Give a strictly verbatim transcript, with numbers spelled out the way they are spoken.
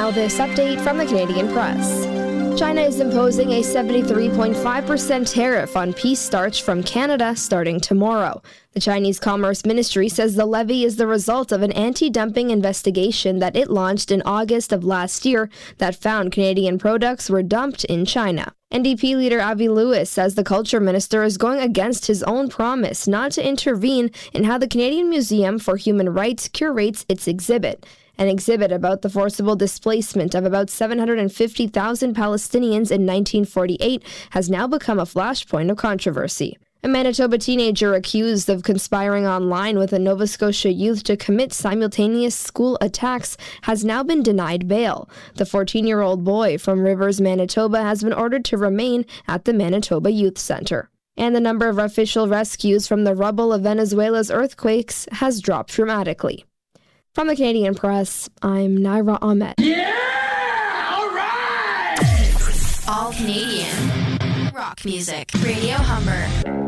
Now this update from the Canadian Press. China is imposing a seventy-three point five percent tariff on peace starch from Canada starting tomorrow. The Chinese Commerce Ministry says the levy is the result of an anti-dumping investigation that it launched in August of last year that found Canadian products were dumped in China. N D P leader Avi Lewis says the culture minister is going against his own promise not to intervene in how the Canadian Museum for Human Rights curates its exhibit. An exhibit about the forcible displacement of about seven hundred fifty thousand Palestinians in nineteen forty-eight has now become a flashpoint of controversy. A Manitoba teenager accused of conspiring online with a Nova Scotia youth to commit simultaneous school attacks has now been denied bail. The fourteen-year-old boy from Rivers, Manitoba has been ordered to remain at the Manitoba Youth Centre. And the number of official rescues from the rubble of Venezuela's earthquakes has dropped dramatically. From the Canadian Press, I'm Naira Ahmed. Yeah! All right! All Canadian rock music. Radio Humber.